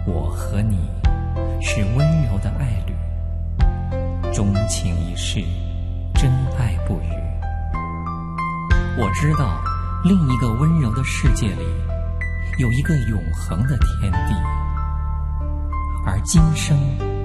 我和你是温柔的爱侣，钟情一世，真爱不渝。我知道另一个温柔的世界里有一个永恒的天地，而今生